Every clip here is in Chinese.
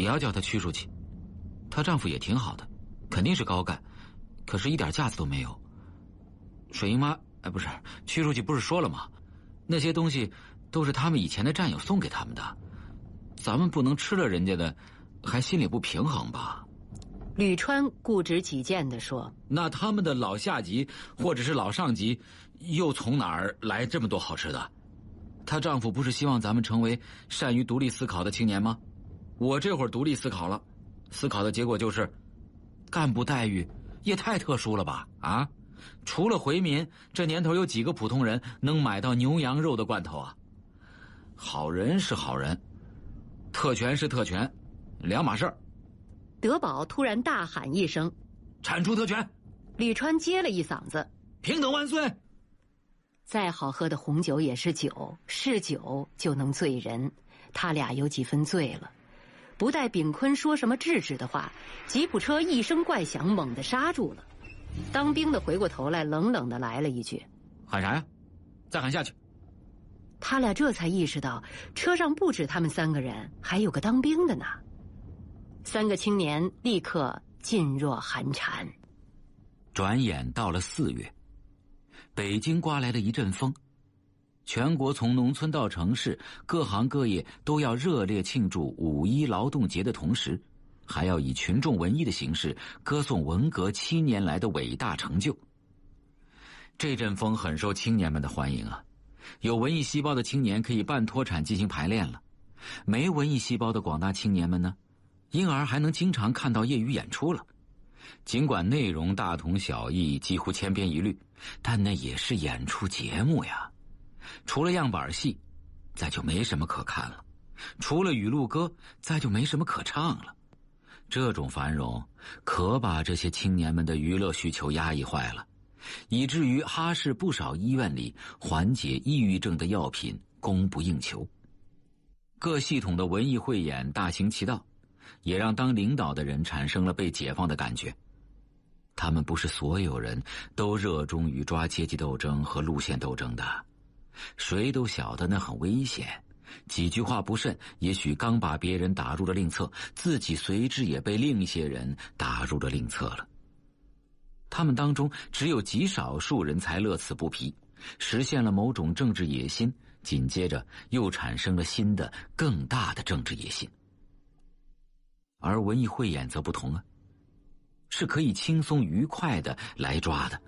也要叫她屈书记。她丈夫也挺好的，肯定是高干，可是一点架子都没有。水英妈，不是，屈书记不是说了吗？那些东西都是他们以前的战友送给他们的，咱们不能吃了人家的，还心里不平衡吧？ 吕川固执己见地说：“ 那他们的老下级或者是老上级，又从哪儿来这么多好吃的？她丈夫不是希望咱们成为善于独立思考的青年吗？我这会儿独立思考了，思考的结果就是，干部待遇也太特殊了吧？啊，除了回民，这年头有几个普通人能买到牛羊肉的罐头啊？好人是好人，特权是特权，两码事儿。” 德宝突然大喊一声：“ 铲除特权！” 吕川接了一嗓子：“ 平等万岁！” 再好喝的红酒也是酒，是酒就能醉人。他俩有几分醉了，不待炳坤说什么制止的话，吉普车一声怪响，猛地刹住了。当兵的回过头来，冷冷地来了一句：“ 喊啥呀？再喊下去！” 他俩这才意识到，车上不止他们3个人，还有个当兵的呢。3个青年立刻噤若寒蝉。 转眼到了4月，北京刮来了一阵风，全国从农村到城市，各行各业都要热烈庆祝5·1劳动节的同时，还要以群众文艺的形式歌颂文革7年来的伟大成就。这阵风很受青年们的欢迎啊，有文艺细胞的青年可以半脱产进行排练了，没文艺细胞的广大青年们呢，因而还能经常看到业余演出了。尽管内容大同小异，几乎千篇一律，但那也是演出节目呀。除了样板戏，再就没什么可看了；除了语录歌，再就没什么可唱了。这种繁荣可把这些青年们的娱乐需求压抑坏了，以至于哈市不少医院里缓解抑郁症的药品供不应求。各系统的文艺汇演大行其道，也让当领导的人产生了被解放的感觉。他们不是所有人都热衷于抓阶级斗争和路线斗争的，谁都晓得那很危险，几句话不慎，也许刚把别人打入了另册，自己随之也被另一些人打入了另册了。他们当中只有极少数人才乐此不疲，实现了某种政治野心，紧接着又产生了新的更大的政治野心。而文艺汇演则不同啊，是可以轻松愉快的来抓的。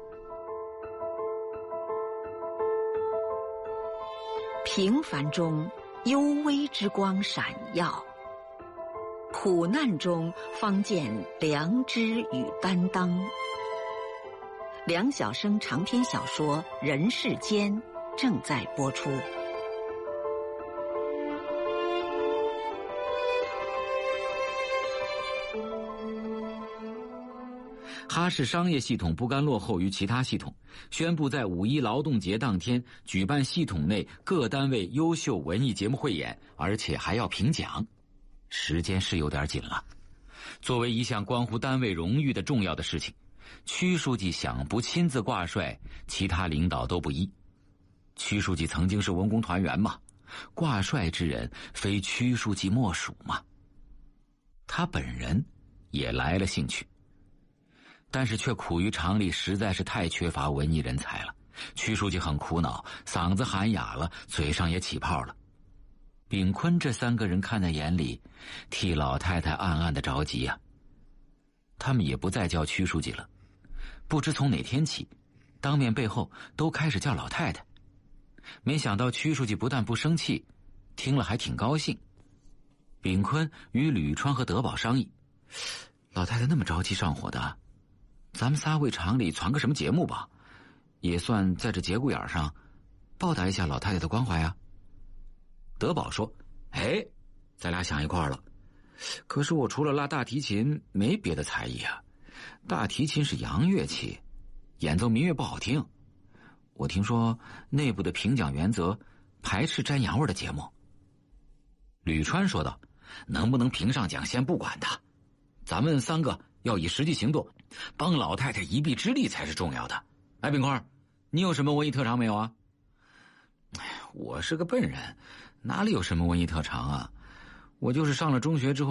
平凡中幽微之光闪耀，苦难中方见良知与担当。梁晓声长篇小说《人世间》正在播出。 哈市商业系统不甘落后于其他系统，宣布在5·1劳动节当天举办系统内各单位优秀文艺节目汇演，而且还要评奖。时间是有点紧了。作为一项关乎单位荣誉的重要的事情，屈书记想不亲自挂帅，其他领导都不依。屈书记曾经是文工团员嘛，挂帅之人非屈书记莫属嘛。他本人也来了兴趣，但是却苦于厂里实在是太缺乏文艺人才了。屈书记很苦恼，嗓子喊哑了，嘴上也起泡了。炳坤这3个人看在眼里，替老太太暗暗的着急啊。他们也不再叫屈书记了，不知从哪天起，当面背后都开始叫老太太。没想到屈书记不但不生气，听了还挺高兴。炳坤与吕川和德宝商议，老太太那么着急上火的，咱们仨为厂里传个什么节目吧，也算在这节骨眼上报答一下老太太的关怀啊。德宝说，哎，咱俩想一块了，可是我除了拉大提琴没别的才艺啊，大提琴是洋乐器，演奏民乐不好听，我听说内部的评奖原则排斥沾洋味的节目。吕川说道，能不能评上奖先不管他，咱们3个要以实际行动帮老太太一臂之力才是重要的。哎，炳坤，你有什么文艺特长没有啊？我是个笨人，哪里有什么文艺特长啊，我就是上了中学之后